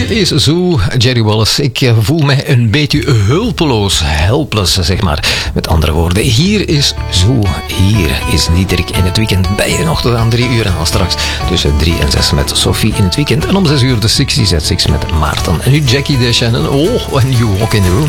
Dit is zo, Jerry Wallace. Ik voel mij een beetje hulpeloos, helpless, zeg maar. Met andere woorden, hier is zo. Hier is Diederik in het weekend. Bij je nog tot aan 3 uur en dan straks tussen 3 en 6 met Sophie in het weekend. En om 6 uur de 60 Z6 met Maarten. En nu Jackie de Shannon. Oh, when you walk in the room.